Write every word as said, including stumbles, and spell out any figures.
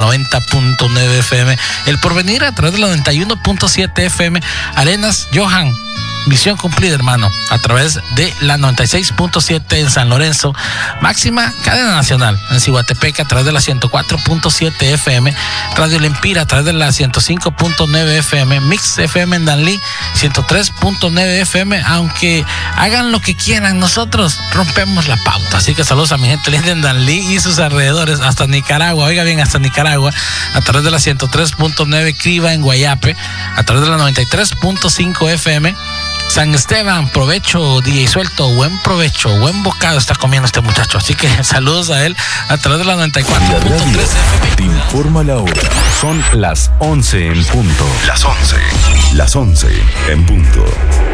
noventa punto nueve F M. El Porvenir a través de la noventa y uno punto siete F M. Arenas Johan, misión cumplida, hermano, a través de la noventa y seis punto siete en San Lorenzo. Máxima cadena nacional en Ciguatepec a través de la ciento cuatro punto siete F M. Radio Lempira a través de la ciento cinco punto nueve F M. Mix F M en Danlí ciento tres punto nueve F M. Aunque hagan lo que quieran, nosotros rompemos la pauta. Así que saludos a mi gente linda en Danlí y sus alrededores, hasta Nicaragua. Oiga bien, hasta Nicaragua a través de la ciento tres punto nueve. Criba en Guayape a través de la noventa y tres punto cinco F M. San Esteban, provecho, D J Suelto, buen provecho, buen bocado está comiendo este muchacho. Así que saludos a él a través de la noventa y cuatro punto tres F M. Te informa la hora. Son las once en punto. Las once. Las once en punto.